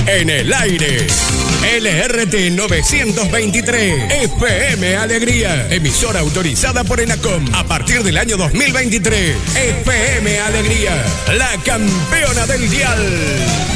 En el aire, LRT 923, FM Alegría, emisora autorizada por ENACOM a partir del año 2023. FM Alegría, la campeona del dial.